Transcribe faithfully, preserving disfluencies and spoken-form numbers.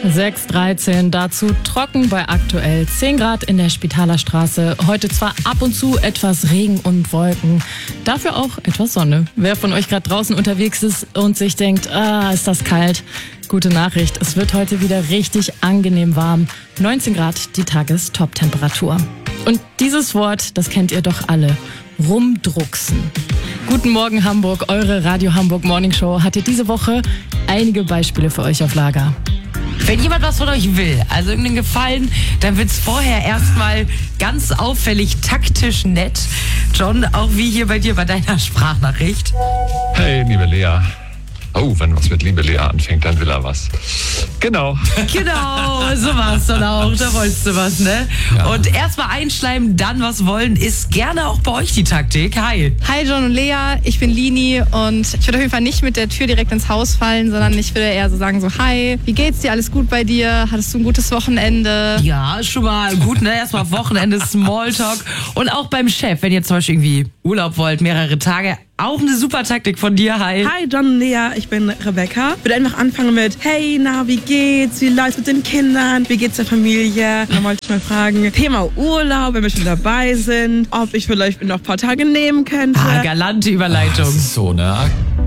sechs dreizehn, dazu trocken bei aktuell zehn Grad in der Spitaler Straße. Heute zwar ab und zu etwas Regen und Wolken, dafür auch etwas Sonne. Wer von euch gerade draußen unterwegs ist und sich denkt, ah, ist das kalt? Gute Nachricht, es wird heute wieder richtig angenehm warm. neunzehn Grad, die Tagestop-Temperatur. Und dieses Wort, das kennt ihr doch alle, rumdrucksen. Guten Morgen Hamburg, eure Radio Hamburg Morning Show hatte diese Woche einige Beispiele für euch auf Lager. Wenn jemand was von euch will, also irgendeinen Gefallen, dann wird's vorher erstmal ganz auffällig taktisch nett. John, auch wie hier bei dir bei deiner Sprachnachricht. Hey, liebe Lea. Oh, wenn was mit liebe Lea anfängt, dann will er was. Genau. Genau, so war's dann auch. Da wolltest du was, ne? Ja. Und erstmal einschleimen, dann was wollen, ist gerne auch bei euch die Taktik. Hi. Hi John und Lea, ich bin Lini und ich würde auf jeden Fall nicht mit der Tür direkt ins Haus fallen, sondern ich würde eher so sagen so, hi, wie geht's dir, alles gut bei dir? Hattest du ein gutes Wochenende? Ja, schon mal gut, ne? Erstmal Wochenende, Smalltalk. Und auch beim Chef, wenn ihr zum Beispiel irgendwie Urlaub wollt, mehrere Tage, auch eine super Taktik von dir, hi. Hi John und Lea, ich bin Rebecca. Ich würde einfach anfangen mit, hey, na, wie geht's? Wie läuft's mit den Kindern? Wie geht's der Familie? Dann wollte ich mal fragen, Thema Urlaub, wenn wir schon dabei sind, ob ich vielleicht noch ein paar Tage nehmen könnte. Ah, galante Überleitung. Das ist so, ne?